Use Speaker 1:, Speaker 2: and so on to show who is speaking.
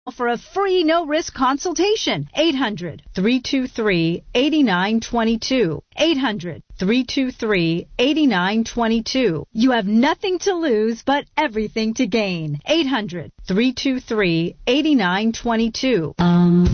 Speaker 1: For a free no-risk consultation. 800-323-8922. 800-323-8922. You have nothing to lose but everything to gain. 800-323-8922.